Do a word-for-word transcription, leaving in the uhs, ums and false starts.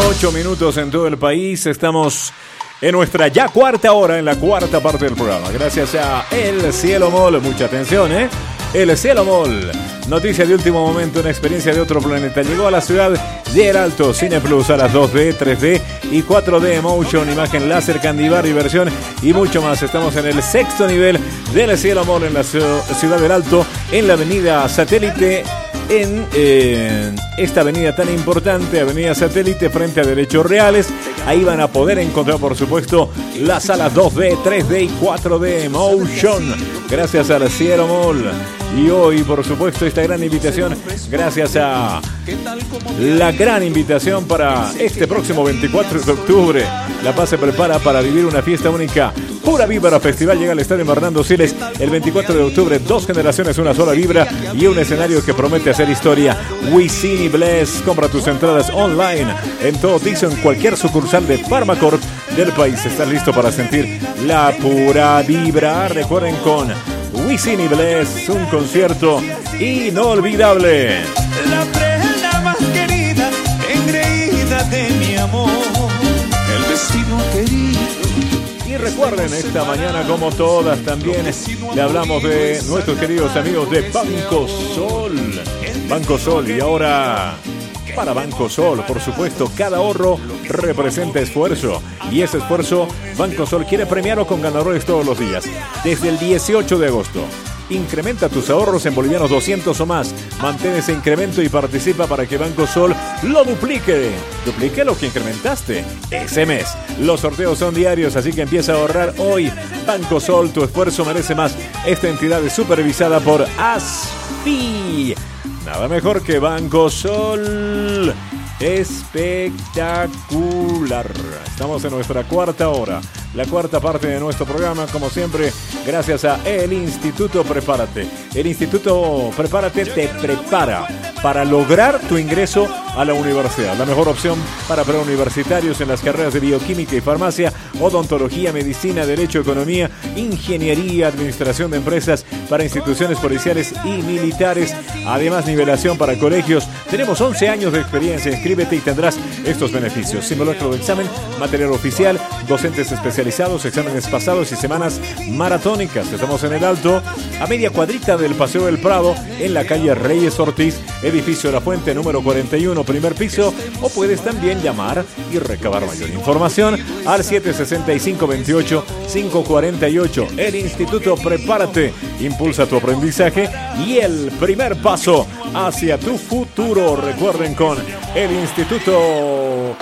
ocho minutos en todo el país. Estamos en nuestra ya cuarta hora, en la cuarta parte del programa. Gracias a El Cielo Mall. Mucha atención, ¿eh? El Cielo Mall. Noticia de último momento, una experiencia de otro planeta. Llegó a la ciudad de El Alto. Cine Plus a las dos D, tres D y cuatro D Motion, imagen láser, candy bar, diversión y mucho más. Estamos en el sexto nivel del Cielo Mall en la ciudad del Alto, en la avenida Satélite. En eh, esta avenida tan importante, Avenida Satélite, frente a Derechos Reales. Ahí van a poder encontrar, por supuesto, las salas dos D, tres D y cuatro D Motion, gracias al Cielo Mall. Y hoy, por supuesto, esta gran invitación, gracias a la gran invitación para este próximo veinticuatro de octubre. La Paz se prepara para vivir una fiesta única. Pura Vibra Festival llega al Estadio Hernando Siles el veinticuatro de octubre. Dos generaciones, una sola vibra y un escenario que promete hacer historia. Wisin Bless. Compra tus entradas online en todo Dixon, en cualquier sucursal de Pharmacorp del país. ¿Estás listo para sentir la pura vibra? Recuerden, con Wisin y Bless, un concierto inolvidable. La prenda más querida, engreída de mi amor, el destino querido. Y recuerden, esta mañana, como todas, también le hablamos de nuestros queridos amigos de Banco Sol. Banco Sol, y ahora para Banco Sol, por supuesto, cada ahorro representa esfuerzo. Y ese esfuerzo, Banco Sol quiere premiarlo con ganadores todos los días. Desde el dieciocho de agosto. Incrementa tus ahorros en bolivianos doscientos o más. Mantén ese incremento y participa para que Banco Sol lo duplique. Duplique lo que incrementaste ese mes. Los sorteos son diarios, así que empieza a ahorrar hoy. Banco Sol, tu esfuerzo merece más. Esta entidad es supervisada por A S F I. Nada mejor que Banco Sol. Espectacular. Estamos en nuestra cuarta hora, la cuarta parte de nuestro programa, como siempre, gracias a el Instituto Prepárate. El Instituto Prepárate te prepara para lograr tu ingreso a la universidad. La mejor opción para preuniversitarios en las carreras de bioquímica y farmacia, odontología, medicina, derecho, economía, ingeniería, administración de empresas, para instituciones policiales y militares. Además, nivelación para colegios. Tenemos once años de experiencia. Inscríbete y tendrás estos beneficios: simulacro de examen, material oficial, docentes especializados, exámenes pasados y semanas maratónicas. Estamos en El Alto, a media cuadrita del Paseo del Prado, en la calle Reyes Ortiz, edificio La Fuente, número cuarenta y uno, primer piso. O puedes también llamar y recabar mayor información al siete seis cinco, veintiocho, cinco cuarenta y ocho. El Instituto Prepárate impulsa tu aprendizaje y el primer paso hacia tu futuro. Recuerden, con el Instituto